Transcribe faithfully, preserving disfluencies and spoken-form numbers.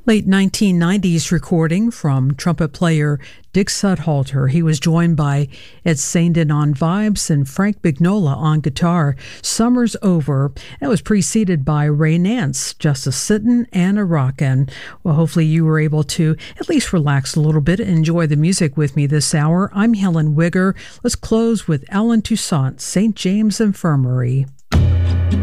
Late nineteen nineties recording from trumpet player Dick Sudhalter. He was joined by Ed Sandin on vibes and Frank Bignola on guitar. Summer's Over. That was preceded by Ray Nance, Just a Sittin' and a Rockin'. Well, hopefully you were able to at least relax a little bit and enjoy the music with me this hour. I'm Helen Wigger. Let's close with Alan Toussaint, Saint James Infirmary.